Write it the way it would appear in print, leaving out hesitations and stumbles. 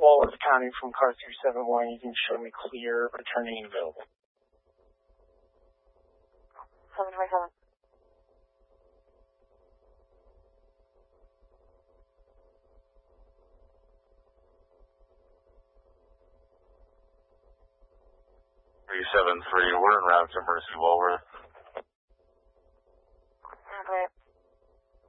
Walworth County from car 371. You can show me clear, returning and available. 727. We're en route to Mercy Walworth.